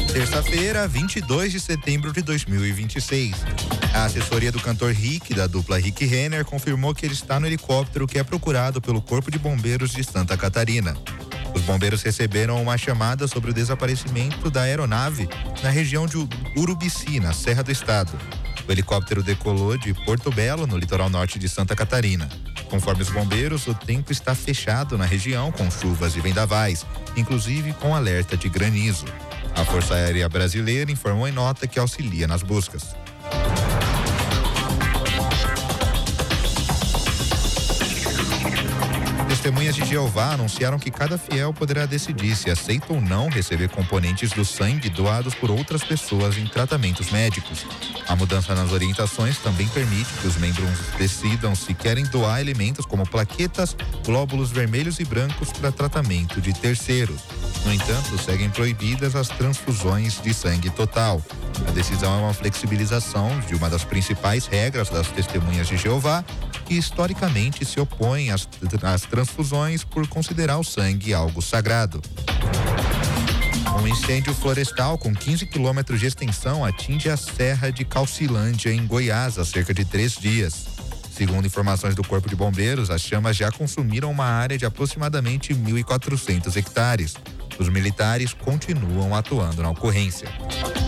Terça-feira, 22 de setembro de 2026. A assessoria do cantor Rick, da dupla Rick Renner, confirmou que ele está no helicóptero que é procurado pelo Corpo de Bombeiros de Santa Catarina. Os bombeiros receberam uma chamada sobre o desaparecimento da aeronave na região de Urubici, na Serra do Estado. O helicóptero decolou de Porto Belo, no litoral norte de Santa Catarina. Conforme os bombeiros, o tempo está fechado na região, com chuvas e vendavais, inclusive com alerta de granizo. A Força Aérea Brasileira informou em nota que auxilia nas buscas. Testemunhas de Jeová anunciaram que cada fiel poderá decidir se aceita ou não receber componentes do sangue doados por outras pessoas em tratamentos médicos. A mudança nas orientações também permite que os membros decidam se querem doar elementos como plaquetas, glóbulos vermelhos e brancos para tratamento de terceiros. No entanto, seguem proibidas as transfusões de sangue total. A decisão é uma flexibilização de uma das principais regras das Testemunhas de Jeová, que historicamente se opõem às transfusões por considerar o sangue algo sagrado. Um incêndio florestal com 15 quilômetros de extensão atinge a Serra de Caucilândia, em Goiás, há cerca de 3 dias. Segundo informações do Corpo de Bombeiros, as chamas já consumiram uma área de aproximadamente 1.400 hectares. Os militares continuam atuando na ocorrência.